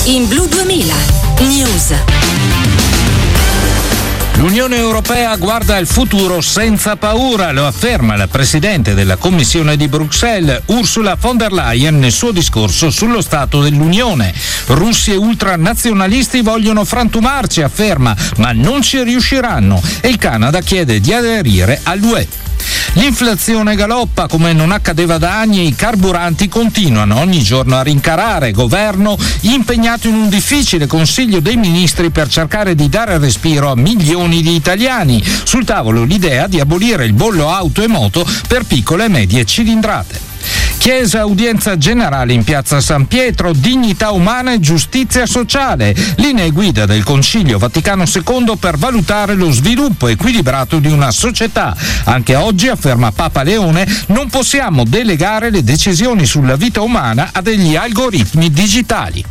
In Blu 2000 News. L'Unione Europea guarda al futuro senza paura, lo afferma la Presidente della Commissione di Bruxelles, Ursula von der Leyen, nel suo discorso sullo Stato dell'Unione. Russi e ultranazionalisti vogliono frantumarci, afferma, ma non ci riusciranno, e il Canada chiede di aderire all'UE. L'inflazione galoppa come non accadeva da anni e i carburanti continuano ogni giorno a rincarare. Governo impegnato in un difficile Consiglio dei Ministri per cercare di dare respiro a milioni di italiani. Sul tavolo l'idea di abolire il bollo auto e moto per piccole e medie cilindrate. Chiesa, udienza generale in piazza San Pietro, dignità umana e giustizia sociale, linee guida del Concilio Vaticano II per valutare lo sviluppo equilibrato di una società. Anche oggi, afferma Papa Leone, non possiamo delegare le decisioni sulla vita umana a degli algoritmi digitali.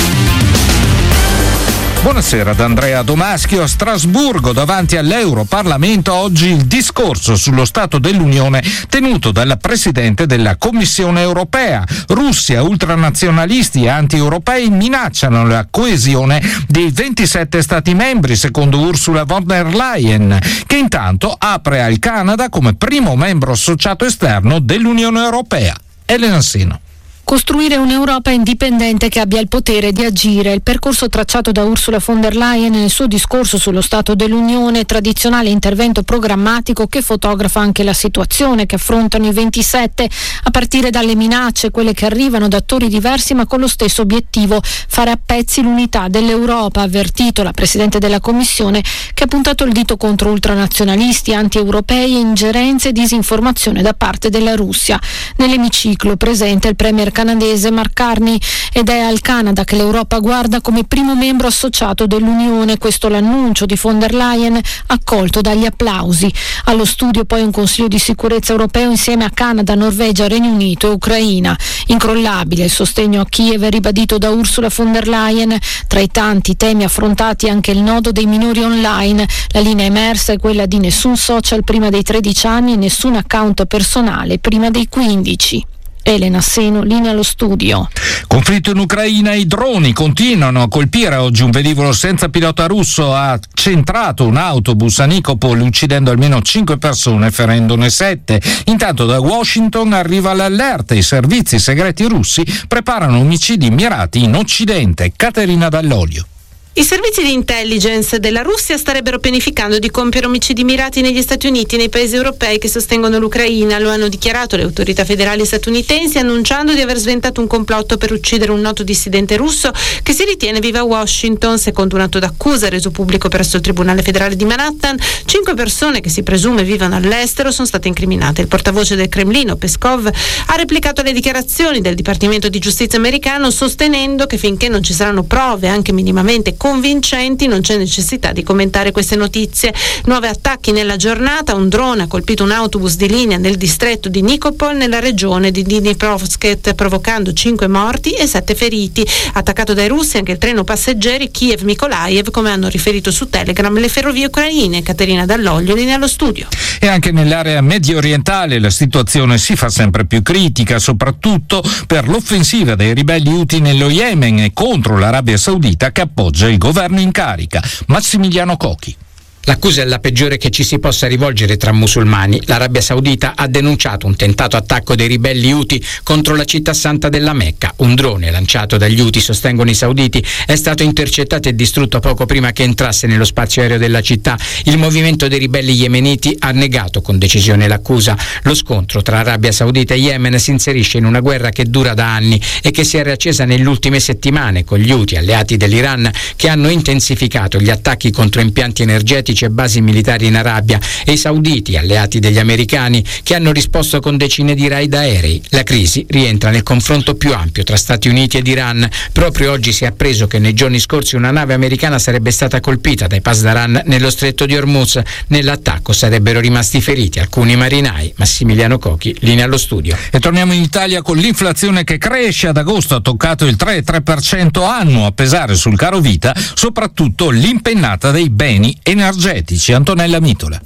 Buonasera da Andrea Domaschio. A Strasburgo, davanti all'Europarlamento, oggi il discorso sullo Stato dell'Unione tenuto dalla Presidente della Commissione Europea. Russia, ultranazionalisti e anti-europei minacciano la coesione dei 27 Stati membri, secondo Ursula von der Leyen, che intanto apre al Canada come primo membro associato esterno dell'Unione Europea. Elena Seno. Costruire un'Europa indipendente che abbia il potere di agire. Il percorso tracciato da Ursula von der Leyen nel suo discorso sullo Stato dell'Unione, tradizionale intervento programmatico che fotografa anche la situazione che affrontano i 27, a partire dalle minacce, quelle che arrivano da attori diversi ma con lo stesso obiettivo, fare a pezzi l'unità dell'Europa, ha avvertito la Presidente della Commissione, che ha puntato il dito contro ultranazionalisti, anti-europei e ingerenze e disinformazione da parte della Russia. Nell'emiciclo presente il premier canadese Mark Carney, ed è al Canada che l'Europa guarda come primo membro associato dell'Unione. Questo l'annuncio di von der Leyen, accolto dagli applausi. Allo studio poi un Consiglio di sicurezza europeo insieme a Canada, Norvegia, Regno Unito e Ucraina. Incrollabile il sostegno a Kiev ribadito da Ursula von der Leyen. Tra i tanti temi affrontati anche il nodo dei minori online. La linea emersa è quella di nessun social prima dei 13 anni e nessun account personale prima dei 15. Elena Seno, linea allo studio. Conflitto in Ucraina, i droni continuano a colpire. Oggi un velivolo senza pilota russo ha centrato un autobus a Nikopol, uccidendo almeno 5 persone, ferendone 7. Intanto da Washington arriva l'allerta. I servizi segreti russi preparano omicidi mirati in Occidente. Caterina Dall'Olio. I servizi di intelligence della Russia starebbero pianificando di compiere omicidi mirati negli Stati Uniti e nei paesi europei che sostengono l'Ucraina. Lo hanno dichiarato le autorità federali statunitensi, annunciando di aver sventato un complotto per uccidere un noto dissidente russo che si ritiene viva a Washington. Secondo un atto d'accusa reso pubblico presso il Tribunale federale di Manhattan, 5 persone che si presume vivano all'estero sono state incriminate. Il portavoce del Cremlino, Peskov, ha replicato le dichiarazioni del Dipartimento di Giustizia americano, sostenendo che finché non ci saranno prove anche minimamente convincenti non c'è necessità di commentare queste notizie. 9 attacchi nella giornata. Un drone ha colpito un autobus di linea nel distretto di Nikopol, nella regione di Dnipropetrovsk, provocando 5 morti e 7 feriti. Attaccato dai russi anche il treno passeggeri Kiev-Mykolaiv, come hanno riferito su Telegram le ferrovie ucraine. Caterina Dall'Olio, linea allo studio. E anche nell'area medio orientale la situazione si fa sempre più critica, soprattutto per l'offensiva dei ribelli Houthi nello Yemen e contro l'Arabia Saudita, che appoggia il governo in carica. Massimiliano Cocchi. L'accusa è la peggiore che ci si possa rivolgere tra musulmani. L'Arabia Saudita ha denunciato un tentato attacco dei ribelli Houthi contro la città santa della Mecca. Un drone lanciato dagli Houthi, sostengono i sauditi, è stato intercettato e distrutto poco prima che entrasse nello spazio aereo della città. Il movimento dei ribelli yemeniti ha negato con decisione l'accusa. Lo scontro tra Arabia Saudita e Yemen si inserisce in una guerra che dura da anni e che si è riaccesa nelle ultime settimane, con gli Houthi, alleati dell'Iran, che hanno intensificato gli attacchi contro impianti energetici e basi militari in Arabia, e i sauditi, alleati degli americani, che hanno risposto con decine di raid aerei. La crisi rientra nel confronto più ampio tra Stati Uniti ed Iran. Proprio oggi si è appreso che nei giorni scorsi una nave americana sarebbe stata colpita dai Pasdaran nello stretto di Hormuz. Nell'attacco sarebbero rimasti feriti alcuni marinai. Massimiliano Cocchi, linea allo studio. E torniamo in Italia con l'inflazione che cresce. Ad agosto ha toccato il 3,3% annuo, a pesare sul carovita soprattutto l'impennata dei beni energetici. Antonella Mitola.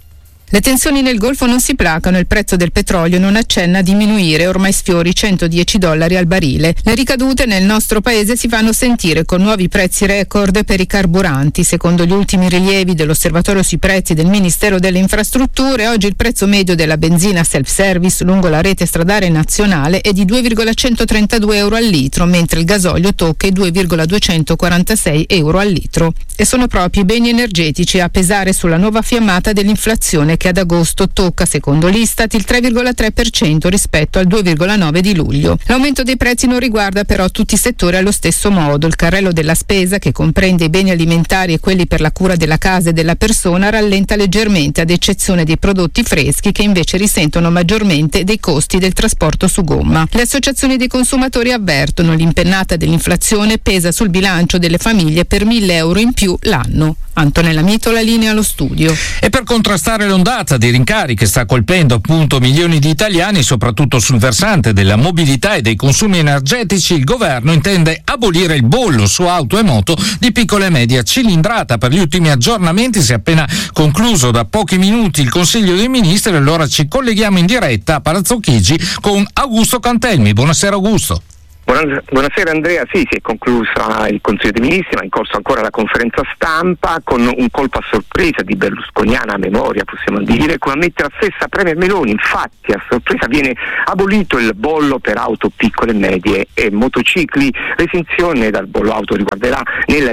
Le tensioni nel Golfo non si placano e il prezzo del petrolio non accenna a diminuire, ormai sfiori $110 al barile. Le ricadute nel nostro paese si fanno sentire con nuovi prezzi record per i carburanti. Secondo gli ultimi rilievi dell'Osservatorio sui prezzi del Ministero delle Infrastrutture, oggi il prezzo medio della benzina self-service lungo la rete stradale nazionale è di €2,132 al litro, mentre il gasolio tocca i €2,246 al litro. E sono proprio i beni energetici a pesare sulla nuova fiammata dell'inflazione, che ad agosto tocca, secondo l'Istat, il 3,3% rispetto al 2,9% di luglio. L'aumento dei prezzi non riguarda però tutti i settori allo stesso modo. Il carrello della spesa, che comprende i beni alimentari e quelli per la cura della casa e della persona, rallenta leggermente, ad eccezione dei prodotti freschi, che invece risentono maggiormente dei costi del trasporto su gomma. Le associazioni dei consumatori avvertono: l'impennata dell'inflazione pesa sul bilancio delle famiglie per €1.000 in più l'anno. Antonella Mitola, linea allo studio. E per contrastare l'ondata di rincari che sta colpendo appunto milioni di italiani, soprattutto sul versante della mobilità e dei consumi energetici, il governo intende abolire il bollo su auto e moto di piccola e media cilindrata. Per gli ultimi aggiornamenti si è appena concluso da pochi minuti il Consiglio dei Ministri, allora ci colleghiamo in diretta a Palazzo Chigi con Augusto Cantelmi. Buonasera Augusto. Buonasera Andrea, sì, si è conclusa il Consiglio dei Ministri, ma è in corso ancora la conferenza stampa con un colpo a sorpresa di berlusconiana memoria, possiamo dire, come ammette la stessa Premier Meloni. Infatti a sorpresa viene abolito il bollo per auto piccole e medie e motocicli. L'esenzione dal bollo auto riguarderà nel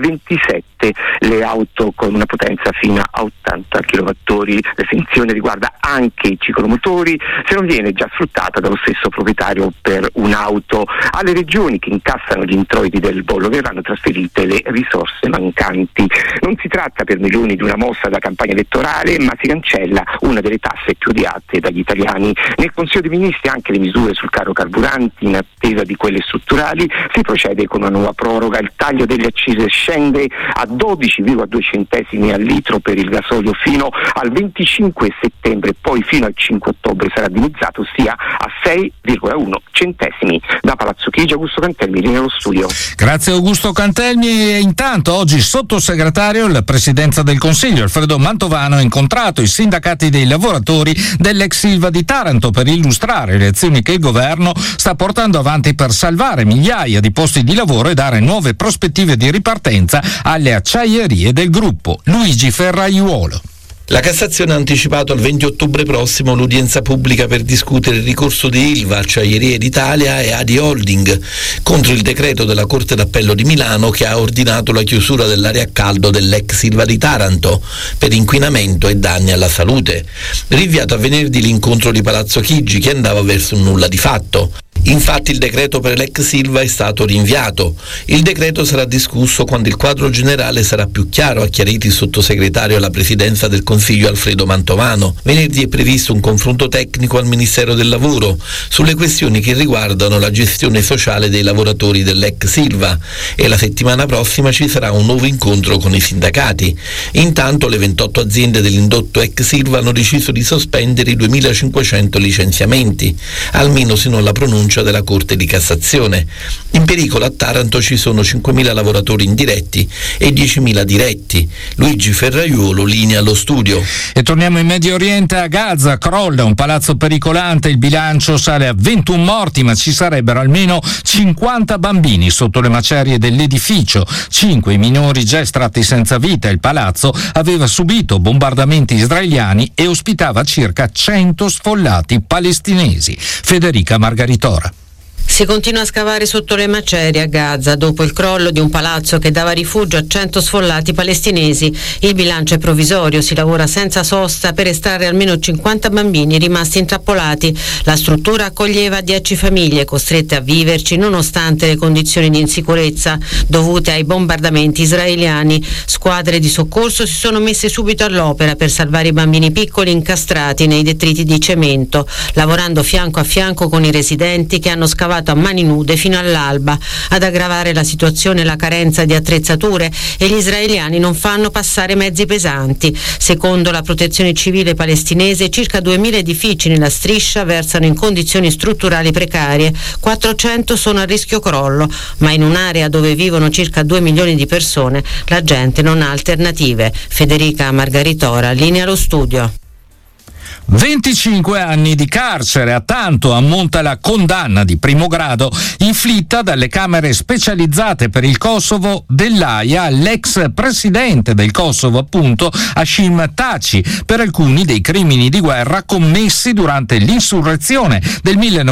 2027 le auto con una potenza fino a 80 kWh. L'esenzione riguarda anche i ciclomotori se non viene già sfruttata dallo stesso proprietario per un'auto. Alle regioni che incassano gli introiti del bollo verranno trasferite le risorse mancanti. Non si tratta per Meloni di una mossa da campagna elettorale, ma si cancella una delle tasse più odiate dagli italiani. Nel Consiglio dei Ministri anche le misure sul caro carburanti, in attesa di quelle strutturali. Si procede con una nuova proroga, il taglio delle accise scende a 12,2 centesimi al litro per il gasolio fino al 25 settembre, poi fino al 5 ottobre sarà dimezzato, ossia a 6,1 centesimi. Da Palazzo Chigi, Augusto Cantelmi, linea allo studio. Grazie Augusto Cantelmi. E intanto oggi il sottosegretario alla Presidenza del Consiglio Alfredo Mantovano ha incontrato i sindacati dei lavoratori dell'ex Ilva di Taranto per illustrare le azioni che il governo sta portando avanti per salvare migliaia di posti di lavoro e dare nuove prospettive di ripartenza alle acciaierie del gruppo. Luigi Ferraiuolo. La Cassazione ha anticipato al 20 ottobre prossimo l'udienza pubblica per discutere il ricorso di Ilva, Acciaierie d'Italia e Adi Holding contro il decreto della Corte d'Appello di Milano che ha ordinato la chiusura dell'area a caldo dell'ex Ilva di Taranto per inquinamento e danni alla salute. Rinviato a venerdì l'incontro di Palazzo Chigi, che andava verso un nulla di fatto. Infatti il decreto per l'ex Ilva è stato rinviato. Il decreto sarà discusso quando il quadro generale sarà più chiaro, ha chiarito il sottosegretario alla Presidenza del Consiglio Alfredo Mantovano. Venerdì è previsto un confronto tecnico al Ministero del Lavoro sulle questioni che riguardano la gestione sociale dei lavoratori dell'ex Ilva e la settimana prossima ci sarà un nuovo incontro con i sindacati. Intanto le 28 aziende dell'indotto ex Ilva hanno deciso di sospendere i 2.500 licenziamenti, almeno sino alla pronuncia della Corte di Cassazione. In pericolo a Taranto ci sono 5.000 lavoratori indiretti e 10.000 diretti. Luigi Ferraiuolo, linea allo studio. E torniamo in Medio Oriente. A Gaza crolla un palazzo pericolante, il bilancio sale a 21 morti, ma ci sarebbero almeno 50 bambini sotto le macerie dell'edificio, 5 i minori già estratti senza vita. Il palazzo aveva subito bombardamenti israeliani e ospitava circa 100 sfollati palestinesi. Federica Margaritora. Si continua a scavare sotto le macerie a Gaza dopo il crollo di un palazzo che dava rifugio a 100 sfollati palestinesi. Il bilancio è provvisorio, si lavora senza sosta per estrarre almeno 50 bambini rimasti intrappolati. La struttura accoglieva 10 famiglie costrette a viverci nonostante le condizioni di insicurezza dovute ai bombardamenti israeliani. Squadre di soccorso si sono messe subito all'opera per salvare i bambini piccoli incastrati nei detriti di cemento, lavorando fianco a fianco con i residenti che hanno scavato a mani nude fino all'alba. Ad aggravare la situazione la carenza di attrezzature e gli israeliani non fanno passare mezzi pesanti. Secondo la protezione civile palestinese, circa 2.000 edifici nella striscia versano in condizioni strutturali precarie, 400 sono a rischio crollo, ma in un'area dove vivono circa 2 milioni di persone la gente non ha alternative. Federica Margaritora, linea allo studio. 25 anni di carcere, a tanto ammonta la condanna di primo grado inflitta dalle camere specializzate per il Kosovo dell'Aia all'ex presidente del Kosovo, appunto, Hashim Thaçi, per alcuni dei crimini di guerra commessi durante l'insurrezione del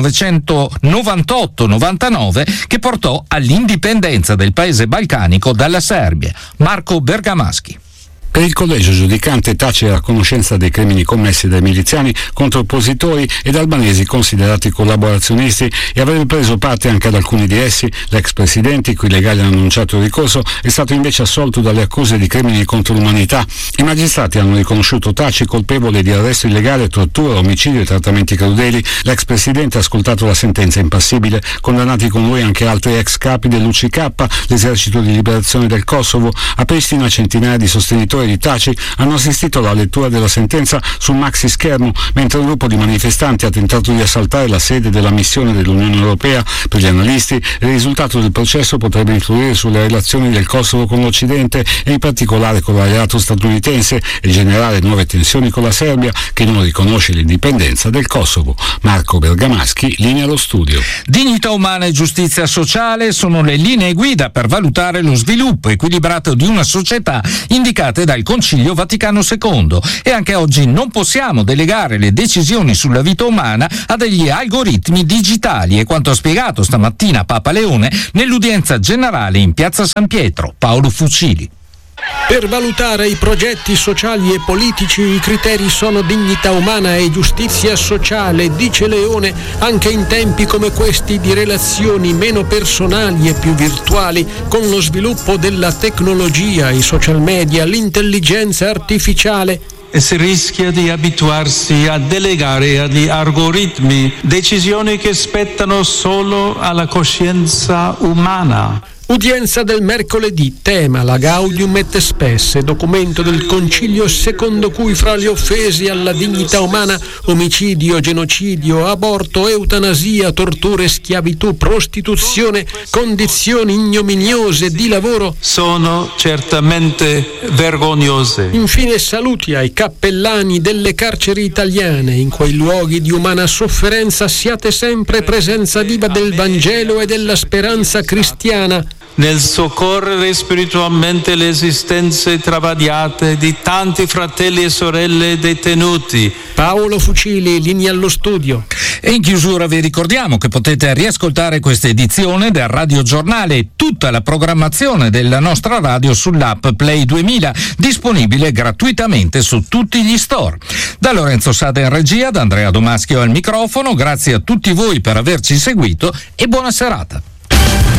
1998-99 che portò all'indipendenza del paese balcanico dalla Serbia. Marco Bergamaschi. Per il collegio giudicante Thaçi era a conoscenza dei crimini commessi dai miliziani contro oppositori ed albanesi considerati collaborazionisti e avrebbe preso parte anche ad alcuni di essi. L'ex presidente, i cui legali hanno annunciato il ricorso, è stato invece assolto dalle accuse di crimini contro l'umanità. I magistrati hanno riconosciuto Thaçi colpevole di arresto illegale, tortura, omicidio e trattamenti crudeli. L'ex presidente ha ascoltato la sentenza impassibile. Condannati con lui anche altri ex capi dell'UCK, l'esercito di liberazione del Kosovo. A Pristina centinaia di sostenitori di Thaçi hanno assistito alla lettura della sentenza sul maxi schermo, mentre un gruppo di manifestanti ha tentato di assaltare la sede della missione dell'Unione Europea. Per gli analisti, il risultato del processo potrebbe influire sulle relazioni del Kosovo con l'Occidente e in particolare con l'alleato statunitense e generare nuove tensioni con la Serbia, che non riconosce l'indipendenza del Kosovo. Marco Bergamaschi, linea allo studio. Dignità umana e giustizia sociale sono le linee guida per valutare lo sviluppo equilibrato di una società indicate dal Concilio Vaticano II, e anche oggi non possiamo delegare le decisioni sulla vita umana a degli algoritmi digitali, è quanto ha spiegato stamattina Papa Leone nell'udienza generale in Piazza San Pietro. Paolo Fucili. Per valutare i progetti sociali e politici i criteri sono dignità umana e giustizia sociale, dice Leone, anche in tempi come questi di relazioni meno personali e più virtuali, con lo sviluppo della tecnologia, i social media, l'intelligenza artificiale. E si rischia di abituarsi a delegare agli algoritmi decisioni che spettano solo alla coscienza umana. Udienza del mercoledì, tema la Gaudium et Spes, documento del Concilio secondo cui fra gli offesi alla dignità umana, omicidio, genocidio, aborto, eutanasia, torture, schiavitù, prostituzione, condizioni ignominiose di lavoro sono certamente vergognose. Infine saluti ai cappellani delle carceri italiane. In quei luoghi di umana sofferenza siate sempre presenza viva del Vangelo e della speranza cristiana. Nel soccorrere spiritualmente le esistenze travagliate di tanti fratelli e sorelle detenuti. Paolo Fucili, linea allo studio. E in chiusura vi ricordiamo che potete riascoltare questa edizione del Radio Giornale e tutta la programmazione della nostra radio sull'app Play 2000, disponibile gratuitamente su tutti gli store. Da Lorenzo Sada in regia, da Andrea Domaschio al microfono, grazie a tutti voi per averci seguito e buona serata.